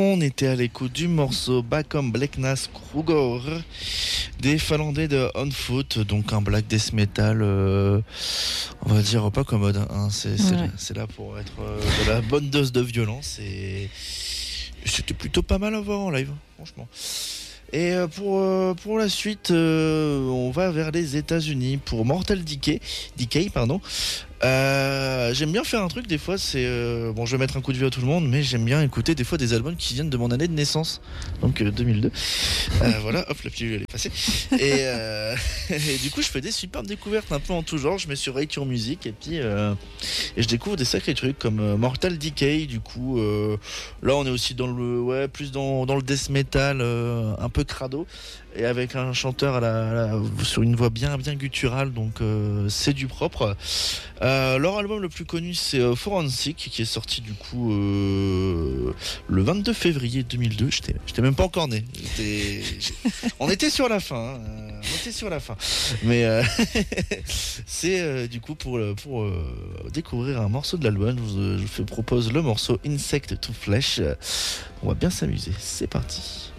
On était à l'écoute du morceau Bakom Blacknas Kruger des Finlandais de On Foot, donc un black death metal, on va dire pas commode. Hein. C'est là pour être de la bonne dose de violence et c'était plutôt pas mal à voir en live, franchement. Et pour la suite, on va vers les États-Unis pour Mortal Decay, pardon. J'aime bien faire un truc des fois, c'est bon, je vais mettre un coup de vieux à tout le monde, mais j'aime bien écouter des fois des albums qui viennent de mon année de naissance, donc 2002. Voilà, hop, la pilule elle est passée. Et du coup, je fais des superbes découvertes un peu en tout genre. Je mets sur Rate Your Music et puis et je découvre des sacrés trucs comme Mortal Decay. Du coup, là, on est aussi dans le plus dans le death metal, un peu crado. Et avec un chanteur sur une voix bien gutturale, donc c'est du propre. Leur album le plus connu c'est Forensic qui est sorti du coup le 22 février 2002. J'étais même pas encore né. On était sur la fin. Mais c'est du coup pour découvrir un morceau de l'album, je vous propose le morceau Insect to Flesh. On va bien s'amuser. C'est parti.